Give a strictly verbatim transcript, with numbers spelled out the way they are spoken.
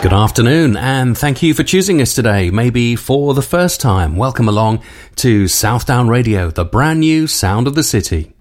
Good afternoon, and thank you for choosing us today, maybe for the first time. Welcome along to Southdown Radio, the brand new sound of the city.